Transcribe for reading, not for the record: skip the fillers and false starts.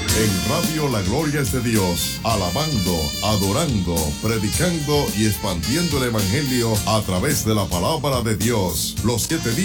En Radio La Gloria es de Dios, alabando, adorando, predicando y expandiendo el Evangelio a través de la palabra de Dios. Los 7 días